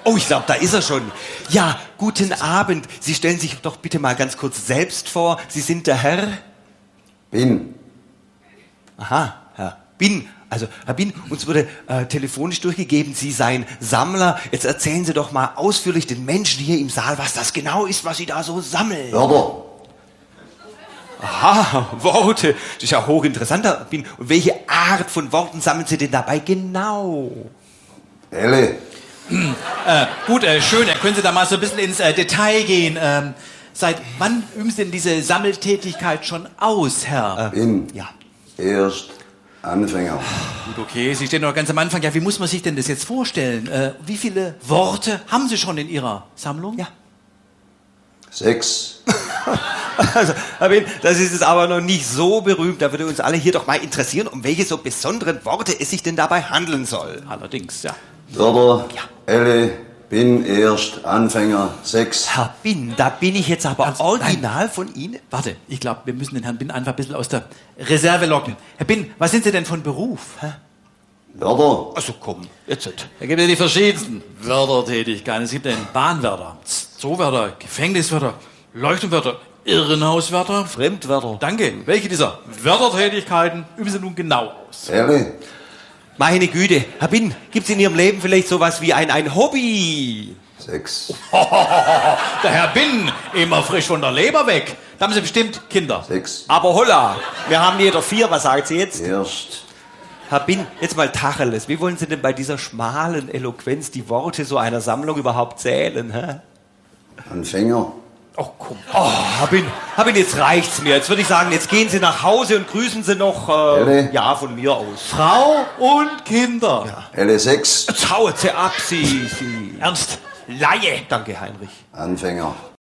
Oh, ich glaube, da ist er schon. Ja, guten Abend. Sie stellen sich doch bitte mal ganz kurz selbst vor. Sie sind der Herr? Bin. Aha, Herr Bin. Also, Herr Bin, uns wurde telefonisch durchgegeben, Sie seien Sammler. Jetzt erzählen Sie doch mal ausführlich den Menschen hier im Saal, was das genau ist, was Sie da so sammeln. Wörter. Aha, Worte. Das ist ja hochinteressant, Herr Bin. Und welche Art von Worten sammeln Sie denn dabei genau? Bälle. Gut, schön. Können Sie da mal so ein bisschen ins Detail gehen? Seit wann üben Sie denn diese Sammeltätigkeit schon aus, Herr? Bin. Ja. Erst Anfänger. Gut, okay. Sie stehen noch ganz am Anfang. Ja, wie muss man sich denn das jetzt vorstellen? Wie viele Worte haben Sie schon in Ihrer Sammlung? Ja. 6. Also, Herr Bin, das ist jetzt aber noch nicht so berühmt. Da würde uns alle hier doch mal interessieren, um welche so besonderen Worte es sich denn dabei handeln soll. Allerdings, ja. Wörter. Ja. Elle. Bin. Erst Anfänger. 6. Herr Bin, da bin ich jetzt aber Ernst? original von Ihnen. Warte, ich glaube, wir müssen den Herrn Bin einfach ein bisschen aus der Reserve locken. Herr Bin, was sind Sie denn von Beruf? Wörter. Also komm, jetzt. Da gibt es die verschiedensten Wörtertätigkeiten. Es gibt den Bahnwärter, Zoowärter, Gefängniswärter, Leuchtturmwärter, Irrenhauswärter. Fremdwörter. Danke. Welche dieser Wörtertätigkeiten üben Sie nun genau aus? Bälle. Meine Güte, Herr Bin, gibt's in Ihrem Leben vielleicht sowas wie ein Hobby? 6. Der Herr Bin, immer frisch von der Leber weg. Da haben Sie bestimmt Kinder. 6. Aber holla, wir haben jeder 4, was sagt Sie jetzt? Erst. Herr Bin, jetzt mal Tacheles. Wie wollen Sie denn bei dieser schmalen Eloquenz die Worte so einer Sammlung überhaupt zählen? Hä? Anfänger. Oh, komm. Oh, Herr Bin, jetzt reicht's mir. Jetzt würde ich sagen, jetzt gehen Sie nach Hause und grüßen Sie noch, Ehrlich? ja, von mir aus. Frau und Kinder. Ja. Elle. 6. Jetzt hauen Sie ab, Sie. Ernst, Laie. Danke, Heinrich. Anfänger.